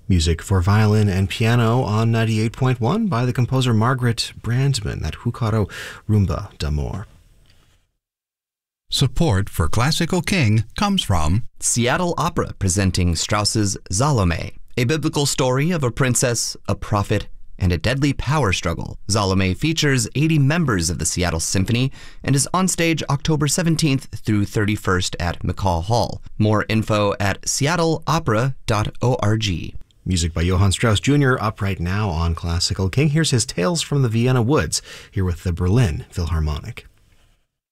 Music for violin and piano on 98.1 by the composer Margaret Brandman, that Jukaro Rumba d'Amor. Support for Classical King comes from Seattle Opera presenting Strauss's Salome, a biblical story of a princess, a prophet, and a deadly power struggle. Salome features 80 members of the Seattle Symphony and is on stage October 17th through 31st at McCaw Hall. More info at seattleopera.org. Music by Johann Strauss Jr. up right now on Classical King. Here's his Tales from the Vienna Woods, here with the Berlin Philharmonic.